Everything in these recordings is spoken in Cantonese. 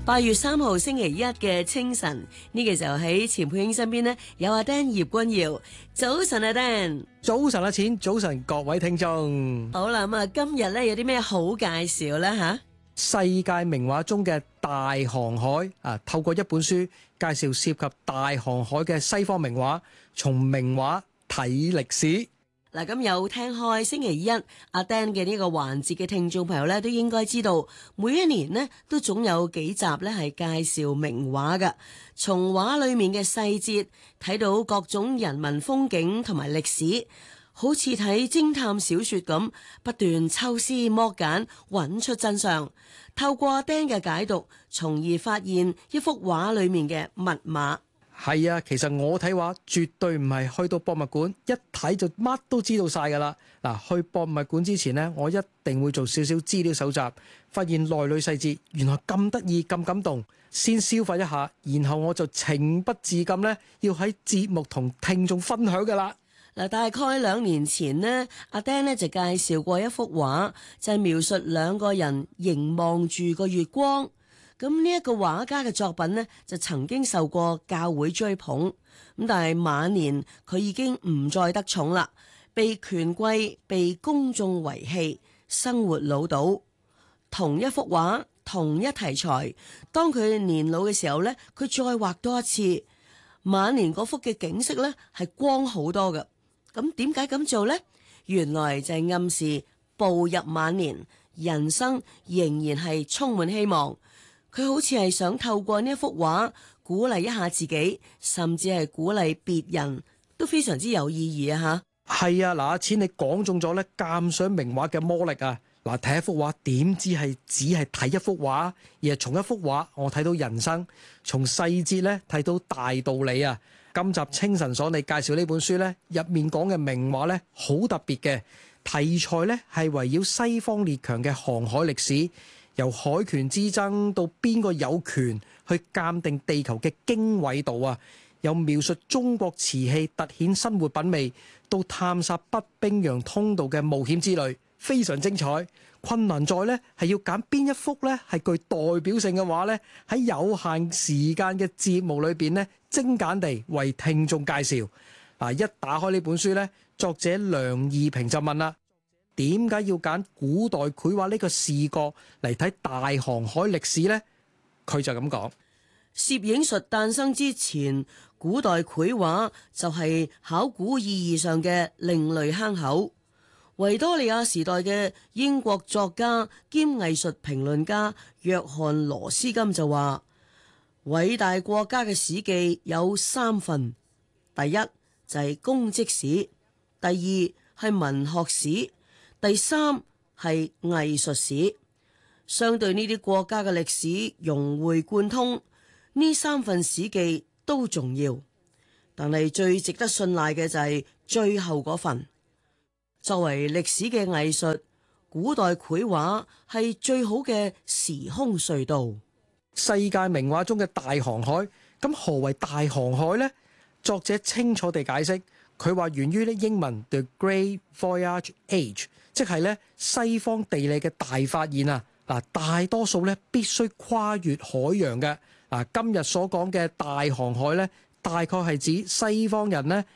8月3號星期一嘅清晨，呢個時候喺錢佩英身邊呢，有阿 Dan 葉君堯。早晨阿 Dan。 早晨阿錢，早晨各位聽眾。 好啦，咁啊今日咧有啲咩好介紹咧吓？ 世界名畫中嘅大航海啊，透過一本書介紹涉及大航海嘅西方名畫，從名畫睇歷史。 嗱，咁有聽開星期一阿 Dan 嘅呢個環節嘅聽眾朋友咧，都應該知道，每一年呢都總有幾集咧係介紹名畫㗎，從畫裏面嘅細節睇到各種人文風景同埋歷史，好似睇偵探小說咁，不斷抽絲剝繭，揾出真相。透過阿 Dan 嘅解讀，從而發現一幅畫裏面嘅密碼。 係啊，其實我睇畫絕對唔係去到博物館一睇就乜都知道晒噶啦。嗱，去博物館之前呢，我一定會做少少資料搜集，發現內裏細節原來咁得意咁感動，先消化一下，然後我就情不自禁呢，要喺節目同聽眾分享噶啦。 嗱，大概2年前呢，阿 Dan 呢就介紹過一幅畫，就係描述2個人凝望住個月光。咁呢一個畫家嘅作品呢，就曾經受過教會追捧，咁但係晚年佢已經唔再得寵啦，被權貴、被公眾遺棄，生活潦倒。同一幅畫，同一題材，當佢年老嘅時候呢，佢再畫多一次，晚年嗰幅嘅景色呢，係光好多㗎。咁點解咁做呢？原來就係暗示步入晚年，人生仍然係充滿希望。佢好似係想透過呢一幅畫鼓勵一下自己，甚至係鼓勵別人，都非常之有意義啊！吓， 係啊，嗱，阿錢你講中咗咧鑑賞名畫嘅魔力啊！嗱，睇一幅畫點知係只係睇一幅畫，而係從一幅畫我睇到人生，從細節咧睇到大道理啊！今集清晨所你介紹呢本書咧，入面講嘅名畫咧好特別嘅題材咧，係圍繞西方列強嘅航海歷史。由海權之爭到邊個有權去鑑定地球嘅經緯度啊，由描述中國瓷器突顯生活品味，到探索北冰洋通道嘅冒險之旅，非常精彩。困難在呢係要揀邊一幅呢係具代表性嘅畫呢，喺有限時間嘅節目裏邊呢，精簡地為聽眾介紹。嗱，一打開呢本書呢，作者梁義平就問啦：點解要揀古代繪畫呢個視角嚟睇大航海歷史呢？佢就咁講： 攝影術誕生之前，古代繪畫就係考古意義上嘅另類坑口。維多利亞時代嘅英國作家兼藝術評論家約翰羅斯金就話：偉大國家嘅史記有3份，第一就係公職史，第二係文學史，第3係藝術史。相對呢啲國家嘅歷史融會貫通，呢3份史記都重要，但係最值得信賴嘅就係最後嗰份。作為歷史嘅藝術，古代繪畫係最好嘅時空隧道。 世界名畫中嘅大航海，咁何為大航海呢？作者清楚地解釋，佢話源於英文 The Great Voyage Age， 即係咧西方地理嘅大發現啊！嗱，大多數咧必須跨越海洋嘅。嗱，今日所講嘅大航海咧，大概係指西方人咧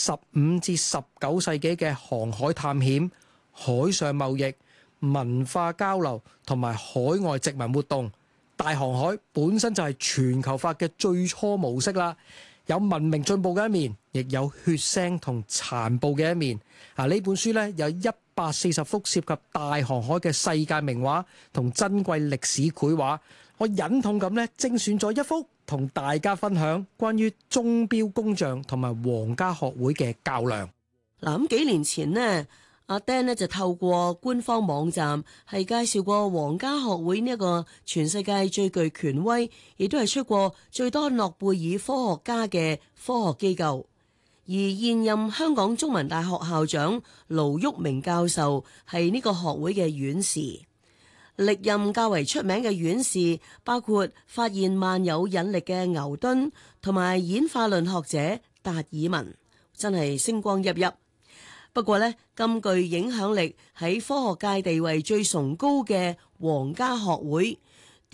15至19世紀嘅航海探險、海上貿易、文化交流同埋海外殖民活動。大航海本身就係全球化嘅最初模式啦，有文明進步嘅一面，亦有血腥同殘暴嘅一面。呢本書咧有140幅涉及大航海嘅世界名畫同珍貴歷史繪畫，我忍痛咁咧精選咗一幅同大家分享關於鐘錶工匠同埋皇家學會嘅較量。 嗱，咁幾年前呢，阿 Dan 呢就透過官方網站係介紹過皇家學會呢一個全世界最具權威，亦都係出過最多諾貝爾科學家嘅科學機構。而現任香港中文大學校長盧煜明教授係呢個學會嘅院士。歷任較為出名嘅院士包括發現萬有引力嘅牛頓同埋演化論學者達爾文，真係星光熠熠。不過呢，咁具影響力喺科學界地位最崇高嘅皇家學會，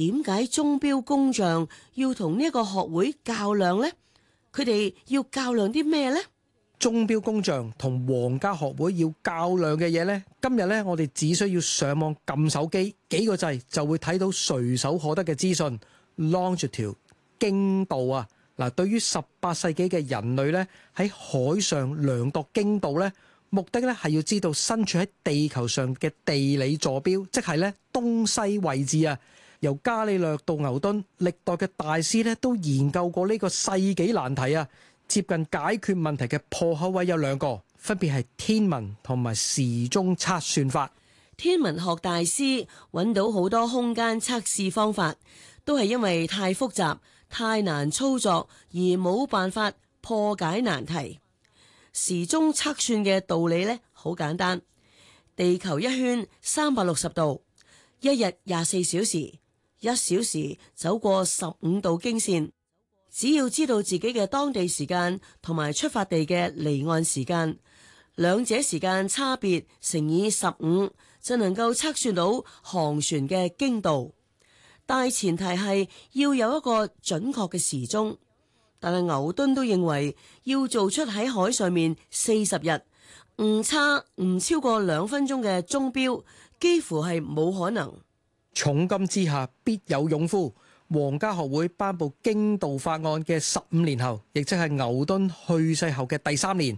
點解鐘錶工匠要同呢一個學會較量呢？佢哋要較量啲咩呢？ 鐘錶工匠同皇家學會要較量嘅嘢呢，今日呢，我哋只需要上網撳手機幾個掣就會睇到隨手可得嘅資訊。Longitude 經度啊，嗱，對於18世紀嘅人類呢，喺海上量度經度呢，目的呢係要知道身處喺地球上嘅地理坐標，即係呢東西位置啊。由伽利略到牛頓，歷代嘅大師呢都研究過呢個世紀難題啊。接近解決問題嘅破口位有兩個，分別係天文同埋時鐘測算法。 天文學大師揾到好多空間測試方法，都係因為太複雜、太難操作而冇辦法破解難題。時鐘測算嘅道理呢，好簡單，地球一圈360度，一日24小時，1小時走過15度經線。只要知道自己嘅當地時間同埋出發地嘅離岸時間，兩者時間差別乘以15，就能夠測算到航船嘅經度。但前提係要有一個準確嘅時鐘。但係牛頓都認為要做出喺海上面40日誤差唔超過2分鐘嘅鐘錶，幾乎係冇可能。 重金之下必有勇夫。皇家學會頒布經度法案嘅15年後，亦即係牛頓去世後嘅第3年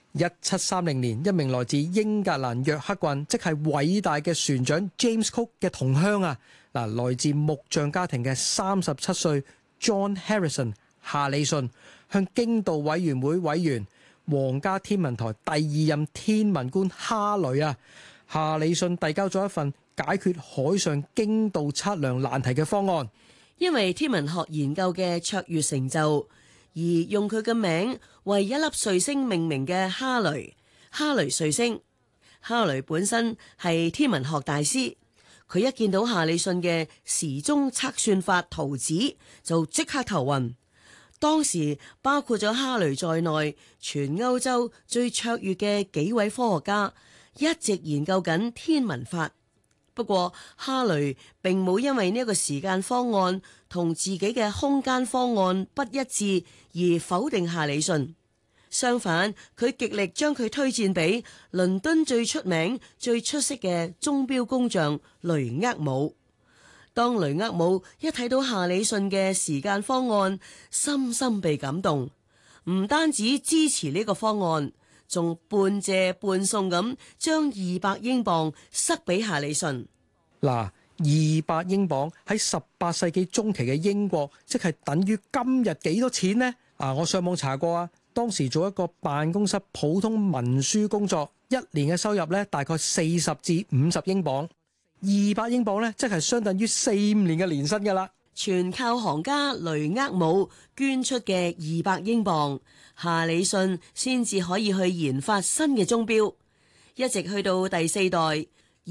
，1730年，一名來自英格蘭約克郡，即係偉大嘅船長 James Cook 嘅同鄉啊，來自木匠家庭嘅37歲 John Harrison 夏里遜，向經度委員會委員、皇家天文台第2任天文官哈雷啊，夏里遜遞交咗一份解決海上經度測量難題嘅方案。 因為天文學研究嘅卓越成就，而用佢嘅名為一粒彗星命名嘅哈雷彗星。哈雷本身係天文學大師，佢一見到夏里遜嘅時鐘測算法圖紙，就即刻頭暈。當時包括咗哈雷在內，全歐洲最卓越嘅幾位科學家一直研究緊天文法。不過哈雷並冇因為呢一個時間方案同自己嘅空間方案不一致而否定夏里遜，相反佢極力將佢推薦俾倫敦最出名最出色嘅鐘錶工匠雷厄姆。當雷厄姆一睇到夏里遜嘅時間方案，深深被感動，唔單止支持呢個方案，仲半借半送咁將200英鎊塞俾夏里遜。 嗱，200英鎊喺18世紀中期嘅英國，即係等於今日幾多錢呢？我上網查過啊，當時做一個辦公室普通文書工作，一年嘅收入咧大概40至50英鎊，200英鎊咧即係相當於4-5年嘅年薪㗎啦。 全靠行家雷厄姆捐出嘅200英鎊，夏里遜先至可以去研發新嘅鐘錶，一直去到第4代，